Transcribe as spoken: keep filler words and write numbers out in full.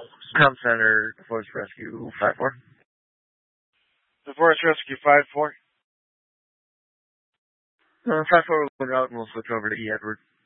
Com Center, Forest Rescue five four. The Forest Rescue five four. Uh, five four will go out and we'll switch over to E. Edward.